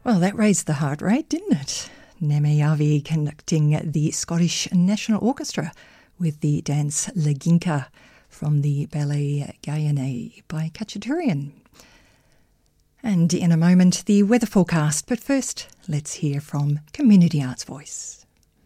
Well, that raised the heart rate, didn't it? Neme Avi conducting the Scottish National Orchestra with the dance Laginka from the Ballet Guyane by Khachaturian. And in a moment, the weather forecast. But first, let's hear from Community Arts Voice.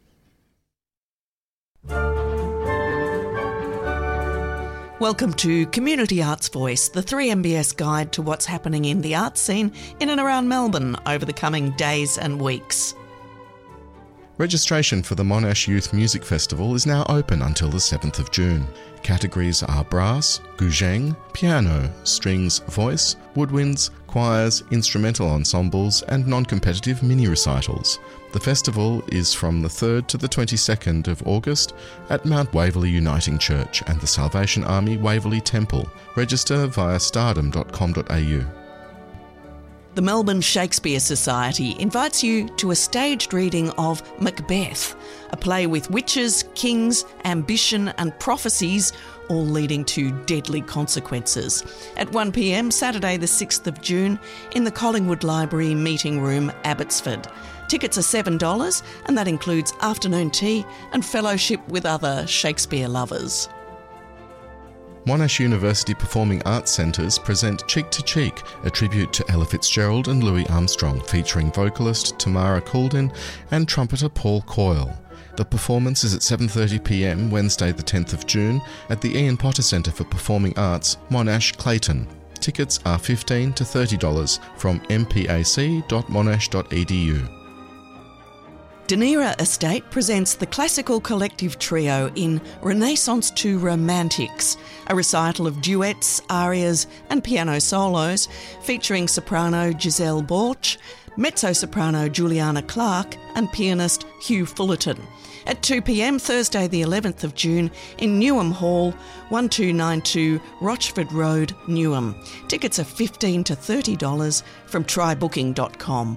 Welcome to Community Arts Voice, the 3MBS guide to what's happening in the arts scene in and around Melbourne over the coming days and weeks. Registration for the Monash Youth Music Festival is now open until the 7th of June. Categories are brass, guzheng, piano, strings, voice, woodwinds, choirs, instrumental ensembles and non-competitive mini-recitals. The festival is from the 3rd to the 22nd of August at Mount Waverley Uniting Church and the Salvation Army Waverley Temple. Register via stardom.com.au. The Melbourne Shakespeare Society invites you to a staged reading of Macbeth, a play with witches, kings, ambition and prophecies, all leading to deadly consequences. At 1 p.m, Saturday the 6th of June, in the Collingwood Library Meeting Room, Abbotsford. Tickets are $7 and that includes afternoon tea and fellowship with other Shakespeare lovers. Monash University Performing Arts Centres present Cheek to Cheek, a tribute to Ella Fitzgerald and Louis Armstrong, featuring vocalist Tamara Couldin and trumpeter Paul Coyle. The performance is at 7:30 p.m, Wednesday the 10th of June, at the Ian Potter Centre for Performing Arts, Monash, Clayton. Tickets are $15 to $30 from mpac.monash.edu. Dunera Estate presents the Classical Collective Trio in Renaissance to Romantics, a recital of duets, arias and piano solos featuring soprano Giselle Borch, mezzo-soprano Juliana Clark and pianist Hugh Fullerton. At 2 p.m, Thursday the 11th of June in Newham Hall, 1292 Rochford Road, Newham. Tickets are $15 to $30 from trybooking.com.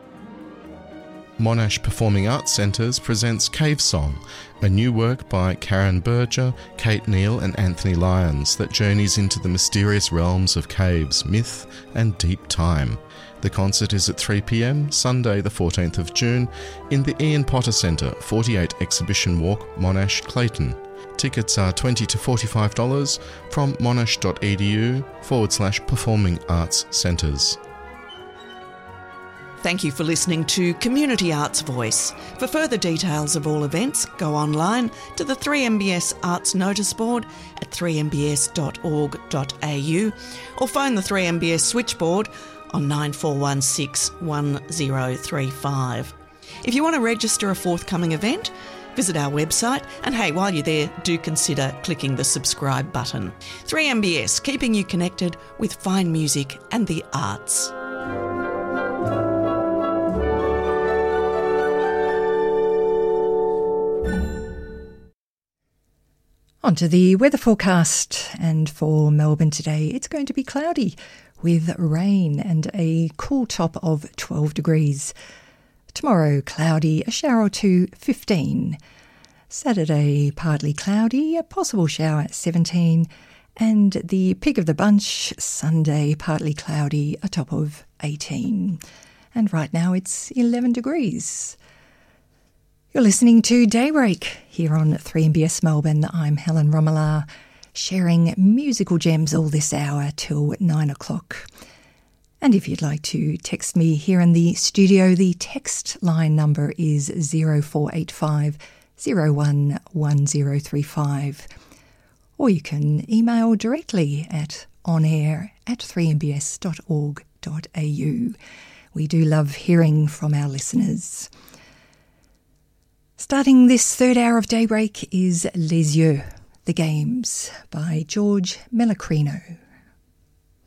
Monash Performing Arts Centres presents Cave Song, a new work by Karen Berger, Kate Neal and Anthony Lyons that journeys into the mysterious realms of caves, myth and deep time. The concert is at 3 p.m, Sunday the 14th of June, in the Ian Potter Centre, 48 Exhibition Walk, Monash, Clayton. Tickets are $20 to $45 from monash.edu/performing arts centres. Thank you for listening to Community Arts Voice. For further details of all events, go online to the 3MBS Arts Notice Board at 3mbs.org.au or phone the 3MBS switchboard on 9416 1035. If you want to register a forthcoming event, visit our website and hey, while you're there, do consider clicking the subscribe button. 3MBS, keeping you connected with fine music and the arts. On to the weather forecast, and for Melbourne today it's going to be cloudy with rain and a cool top of 12 degrees. Tomorrow cloudy, a shower or two, 15. Saturday partly cloudy, a possible shower at 17. And the pick of the bunch, Sunday partly cloudy, a top of 18. And right now it's 11 degrees. You're listening to Daybreak here on 3MBS Melbourne. I'm Helen Romola, sharing musical gems all this hour till 9 o'clock. And if you'd like to text me here in the studio, the text line number is 0485 011035. Or you can email directly at onair@3mbs.org.au. We do love hearing from our listeners. Starting this third hour of Daybreak is Les Yeux, The Games by George Melocrino.